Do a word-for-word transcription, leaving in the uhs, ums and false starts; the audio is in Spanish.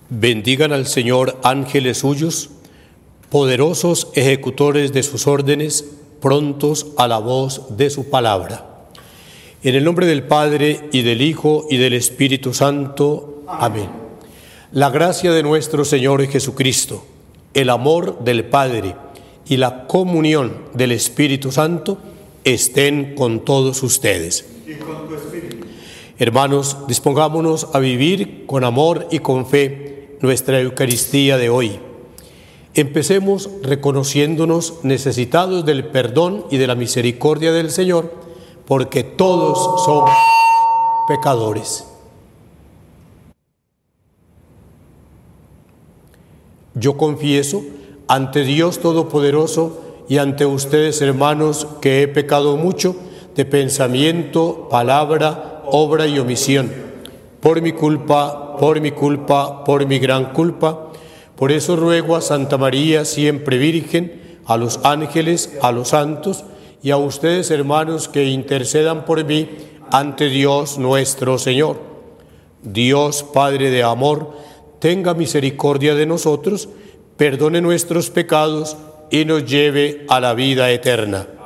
Bendigan al Señor ángeles suyos, poderosos ejecutores de sus órdenes, prontos a la voz de su palabra. En el nombre del Padre, y del Hijo, y del Espíritu Santo. Amén. La gracia de nuestro Señor Jesucristo, el amor del Padre y la comunión del Espíritu Santo estén con todos ustedes. Y con tu espíritu. Hermanos, dispongámonos a vivir con amor y con fe nuestra Eucaristía de hoy. Empecemos reconociéndonos necesitados del perdón y de la misericordia del Señor, porque todos somos pecadores. Yo confieso ante Dios Todopoderoso y ante ustedes, hermanos, que he pecado mucho de pensamiento, palabra, obra y omisión, por mi culpa, por mi culpa, por mi gran culpa. Por eso ruego a Santa María, siempre Virgen, a los ángeles, a los santos y a ustedes, hermanos, que intercedan por mí ante Dios nuestro Señor. Dios, Padre de amor, tenga misericordia de nosotros, perdone nuestros pecados y nos lleve a la vida eterna.